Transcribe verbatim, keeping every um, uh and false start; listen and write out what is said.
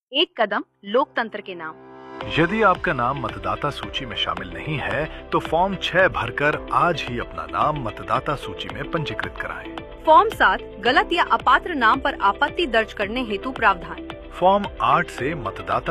एक कदम लोकतंत्र के नाम। यदि आपका नाम मतदाता सूची में शामिल नहीं है तो फॉर्म छह भरकर आज ही अपना नाम मतदाता सूची में पंजीकृत कराएं। फॉर्म सात गलत या अपात्र नाम पर आपत्ति दर्ज करने हेतु प्रावधान। फॉर्म आठ से मतदाता